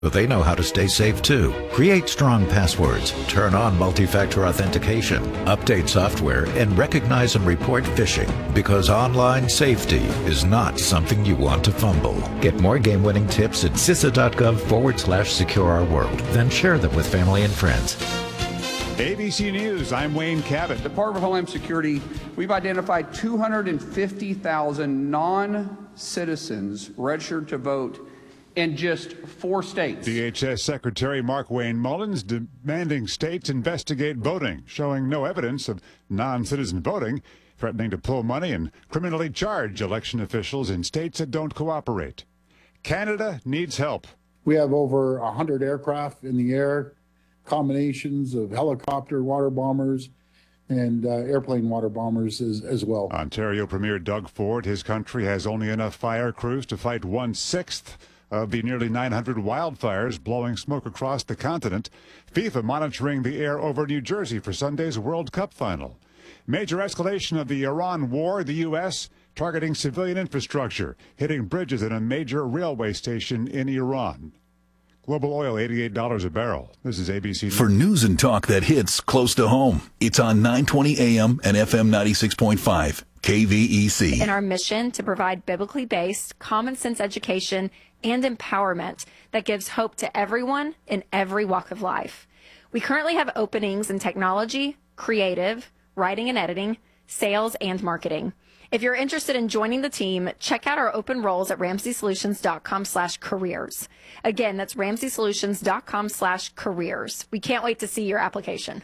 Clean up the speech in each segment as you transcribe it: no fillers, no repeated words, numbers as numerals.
But they know how to stay safe too. Create strong passwords, turn on multi-factor authentication, update software, and recognize and report phishing. Because online safety is not something you want to fumble. Get more game-winning tips at CISA.gov/secure-our-world. Then share them with family and friends. ABC News, I'm Wayne Cabot. Department of Homeland Security, we've identified 250,000 non-citizens registered to vote in just 4 states. DHS Secretary Markwayne Mullins demanding states investigate voting, showing no evidence of non-citizen voting, threatening to pull money and criminally charge election officials in states that don't cooperate. Canada needs help. We have over 100 aircraft in the air, combinations of helicopter water bombers and airplane water bombers as well. Ontario Premier Doug Ford, his country has only enough fire crews to fight 1/6 of the nearly 900 wildfires blowing smoke across the continent. FIFA monitoring the air over New Jersey for Sunday's World Cup final. Major escalation of the Iran war, the U.S. targeting civilian infrastructure, hitting bridges at a major railway station in Iran. Global oil, $88 a barrel. This is ABC News. For news and talk that hits close to home, it's on 920 AM and FM 96.5, KVEC. In our mission to provide biblically based, common sense education and empowerment that gives hope to everyone in every walk of life. We currently have openings in technology, creative, writing and editing, sales, and marketing. If you're interested in joining the team, check out our open roles at RamseySolutions.com/careers. Again, that's RamseySolutions.com/careers. We can't wait to see your application.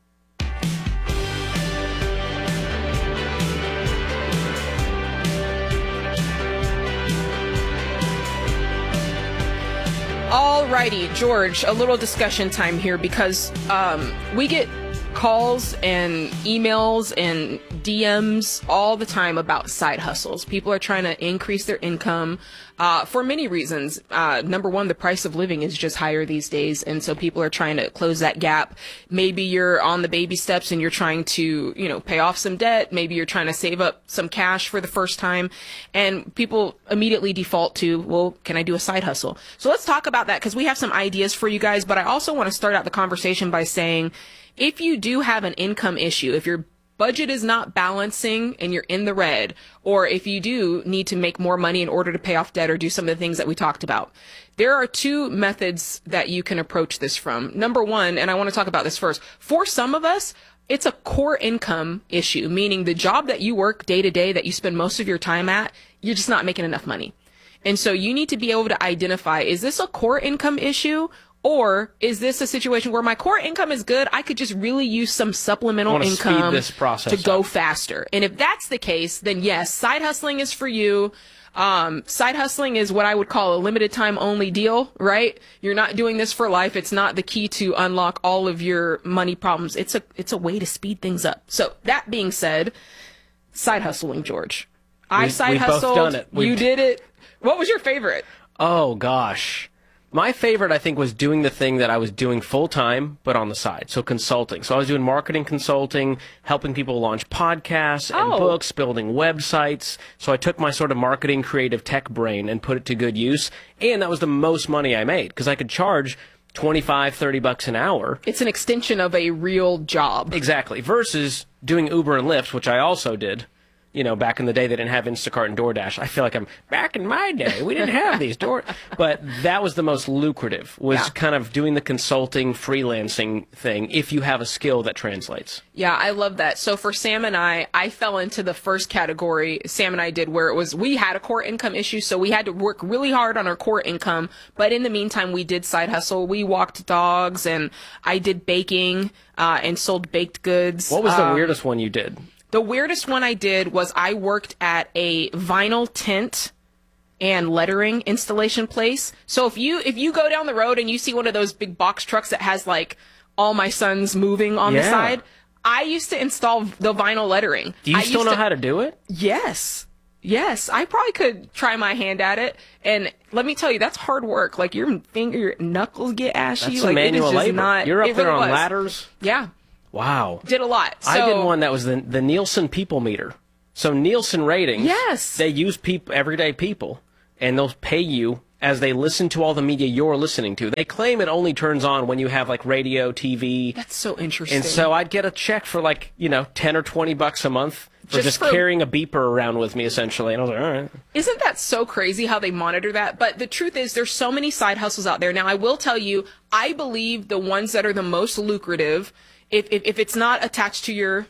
Alrighty, George, a little discussion time here because we get calls and emails and DMs all the time about side hustles. People are trying to increase their income for many reasons. Number one, the price of living is just higher these days, and so people are trying to close that gap. Maybe you're on the baby steps and you're trying to, pay off some debt. Maybe you're trying to save up some cash for the first time, and people immediately default to, well, can I do a side hustle? So let's talk about that because we have some ideas for you guys, but I also want to start out the conversation by saying, if you do have an income issue, if your budget is not balancing and you're in the red, or if you do need to make more money in order to pay off debt or do some of the things that we talked about, there are 2 methods that you can approach this from. Number one, and I want to talk about this first, for some of us, it's a core income issue, meaning the job that you work day to day that you spend most of your time at, you're just not making enough money. And so you need to be able to identify, is this a core income issue? Or is this a situation where my core income is good? I could just really use some supplemental income to go faster. And if that's the case, then yes, side hustling is for you. Side hustling is what I would call a limited time only deal, right? You're not doing this for life. It's not the key to unlock all of your money problems. It's a way to speed things up. So that being said, side hustling, George. I side hustled. Both done it. You did it. What was your favorite? Oh gosh. My favorite, I think, was doing the thing that I was doing full-time, but on the side, so consulting. So I was doing marketing consulting, helping people launch podcasts and books, building websites. So I took my sort of marketing creative tech brain and put it to good use, and that was the most money I made, because I could charge $25-30 an hour. It's an extension of a real job. Exactly, versus doing Uber and Lyft, which I also did. Back in the day, they didn't have Instacart and DoorDash. I feel like back in my day, we didn't have these but that was the most lucrative, was kind of doing the consulting, freelancing thing, if you have a skill that translates. Yeah, I love that. So for Sam and I fell into the first category Sam and I did, where it was, we had a core income issue, so we had to work really hard on our core income. But in the meantime, we did side hustle. We walked dogs, and I did baking, and sold baked goods. What was the weirdest one you did? The weirdest one I did was I worked at a vinyl tint and lettering installation place. So if you go down the road and you see one of those big box trucks that has like All My Sons moving on the side, I used to install the vinyl lettering. Do you still know how to do it? Yes. Yes, I probably could try my hand at it. And let me tell you, that's hard work. Like your knuckles get ashy. That's like manual labor. You're up there on was. Ladders? Yeah. Wow. Did a lot. So, I did one that was the Nielsen People Meter. So Nielsen ratings, yes, they use everyday people, and they'll pay you as they listen to all the media you're listening to. They claim it only turns on when you have like radio, TV. That's so interesting. And so I'd get a check for like, $10 or $20 a month for just carrying a beeper around with me, essentially. And I was like, all right. Isn't that so crazy how they monitor that? But the truth is, there's so many side hustles out there. Now, I will tell you, I believe the ones that are the most lucrative, if it's not attached to your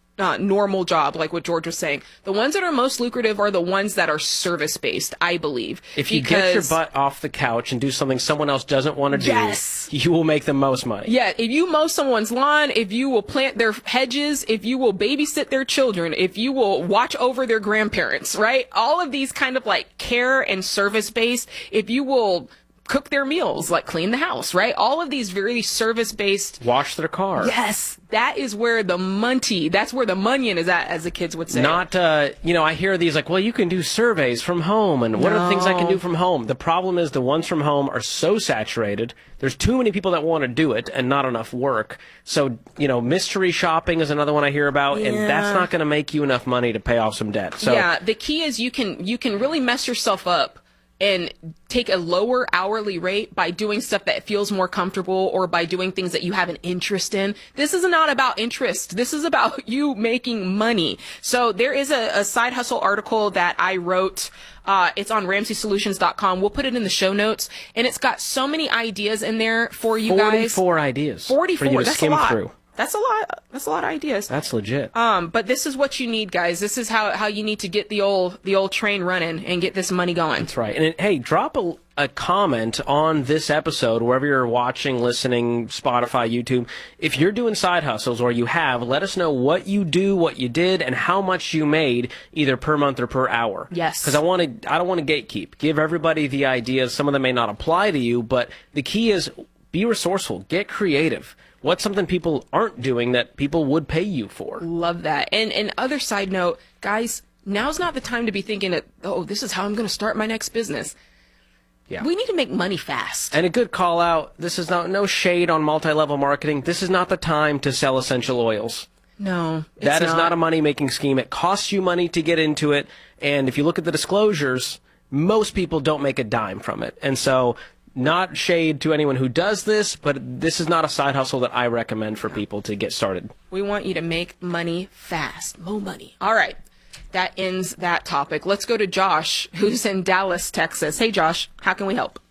normal job, like what George was saying, the ones that are most lucrative are the ones that are service-based, I believe. If you get your butt off the couch and do something someone else doesn't want to do, you will make the most money. Yeah, if you mow someone's lawn, if you will plant their hedges, if you will babysit their children, if you will watch over their grandparents, right? All of these kind of like care and service-based, if you will cook their meals, like clean the house, right? All of these very service-based. Wash their car. Yes, that is where the money, that's where the money is at, as the kids would say. Not, I hear these like, well, you can do surveys from home, and what are the things I can do from home? The problem is the ones from home are so saturated. There's too many people that want to do it and not enough work. So, mystery shopping is another one I hear about, and that's not going to make you enough money to pay off some debt. So, yeah, the key is you can really mess yourself up and take a lower hourly rate by doing stuff that feels more comfortable or by doing things that you have an interest in. This is not about interest. This is about you making money. So there is a side hustle article that I wrote. It's on RamseySolutions.com. We'll put it in the show notes. And it's got so many ideas in there for you guys. 44 ideas. 44. For you to That's skim a lot. through. That's a lot. That's a lot of ideas. That's legit. But this is what you need, guys. This is how you need to get the old train running and get this money going. That's right. And hey, drop a comment on this episode wherever you're watching, listening, Spotify, YouTube. If you're doing side hustles or you have, let us know what you do, what you did, and how much you made either per month or per hour. Yes. Because I don't want to gatekeep. Give everybody the ideas. Some of them may not apply to you, but the key is be resourceful. Get creative. What's something people aren't doing that people would pay you for? Love that. And other side note, guys, now's not the time to be thinking that, this is how I'm going to start my next business. Yeah. We need to make money fast. And a good call out, this is no shade on multi-level marketing. This is not the time to sell essential oils. No, that is not a money-making scheme. It costs you money to get into it. And if you look at the disclosures, most people don't make a dime from it. And so, not shade to anyone who does this, but this is not a side hustle that I recommend for people to get started. We want you to make money fast. More money. All right. That ends that topic. Let's go to Josh, who's in Dallas, Texas. Hey, Josh, how can we help?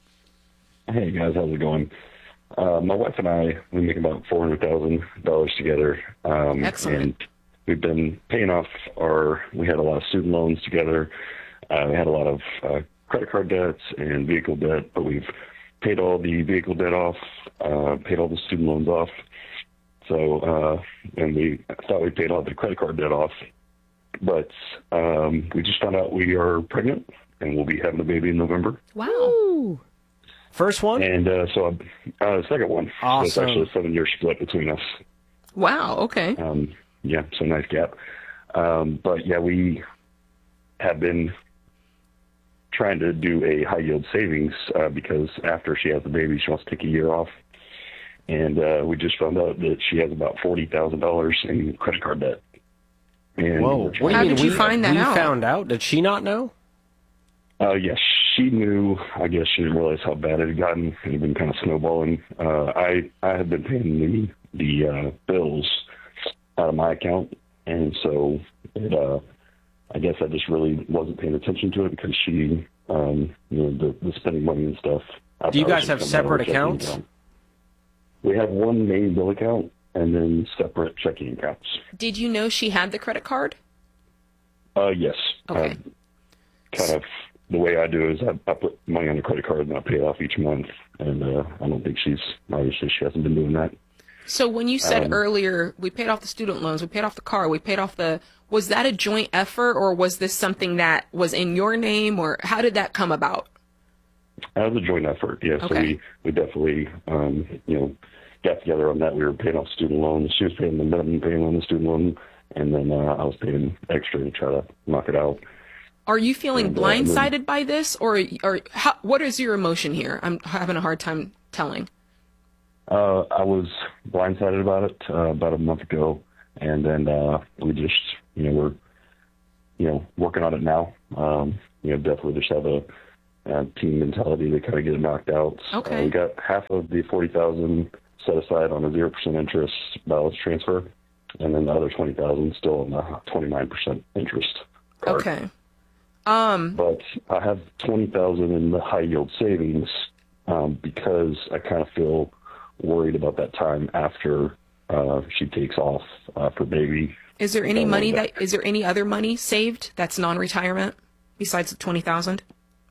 Hey, guys. How's it going? My wife and I, we make about $400,000 together. Excellent. And we've been paying off we had a lot of student loans together. We had a lot of credit card debts and vehicle debt, but we've paid all the vehicle debt off, paid all the student loans off. So, and we thought we paid all the credit card debt off, but we just found out we are pregnant and we'll be having a baby in November. Wow. First one? And second one. Awesome. So it's actually a 7-year split between us. Wow. Okay. Yeah, so nice gap. But yeah, we have been trying to do a high yield savings because after she has the baby, she wants to take a year off. And we just found out that she has about $40,000 in credit card debt. And whoa. How did you find that out? We found out? Did she not know? Yes, she knew. I guess she didn't realize how bad it had gotten. It had been kind of snowballing. I had been paying the bills out of my account. And so I guess I just really wasn't paying attention to it because she, the spending money and stuff. Do you guys have separate accounts? We have one main bill account and then separate checking accounts. Did you know she had the credit card? Yes. Okay. Kind of the way I do is I put money on the credit card and I pay it off each month. And I don't think she hasn't been doing that. So when you said earlier, we paid off the student loans, we paid off the car, we paid off was that a joint effort or was this something that was in your name or how did that come about? That was a joint effort, yeah. Okay. So we definitely, got together on that. We were paying off student loans. She was paying the minimum payment on the student loan, and then I was paying extra to try to knock it out. Are you feeling blindsided by this or what is your emotion here? I'm having a hard time telling. I was blindsided about it about a month ago, and then we just, we're, working on it now. Definitely just have a team mentality to kind of get it knocked out. Okay. We got half of the $40,000 set aside on a 0% interest balance transfer, and then the other $20,000 still on the 29% interest card. Okay. But I have $20,000 in the high yield savings because I kind of feel worried about that time after she takes off for baby. Is there any money is there any other money saved that's non-retirement besides the $20,000?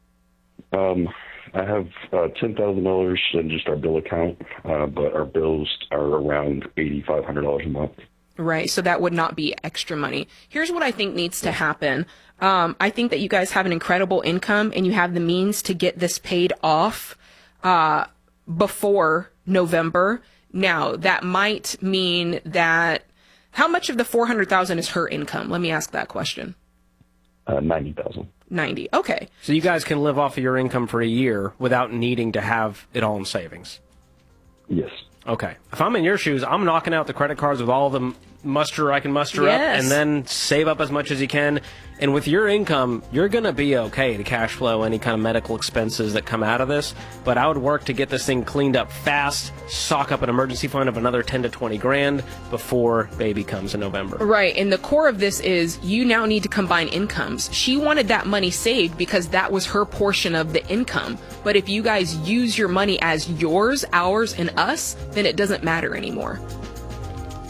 I have $10,000 in just our bill account, but our bills are around $8,500 a month. Right, so that would not be extra money. Here's what I think needs to happen. I think that you guys have an incredible income and you have the means to get this paid off before November. Now, that might mean that how much of the $400,000 is her income? Let me ask that question. $90,000. 90. Okay. So you guys can live off of your income for a year without needing to have it all in savings? Yes. Okay. If I'm in your shoes, I'm knocking out the credit cards with all the muster I can muster up, and then save up as much as you can. And with your income, you're going to be okay to cash flow any kind of medical expenses that come out of this. But I would work to get this thing cleaned up fast, sock up an emergency fund of another 10 to 20 grand before baby comes in November. Right. And the core of this is you now need to combine incomes. She wanted that money saved because that was her portion of the income. But if you guys use your money as yours, ours, and us, then it doesn't matter anymore.